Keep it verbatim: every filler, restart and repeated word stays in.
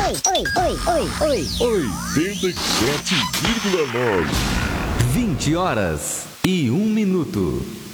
oi, oi, oi, oi. oitenta e sete vírgula nove. vinte horas e um minuto.